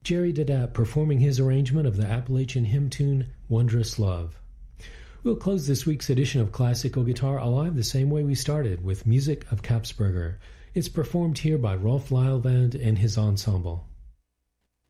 Jerry Dedapp performing his arrangement of the Appalachian hymn tune, Wondrous Love. We'll close this week's edition of Classical Guitar Alive the same way we started, with music of Kapsberger. It's performed here by Rolf Lylevand and his ensemble.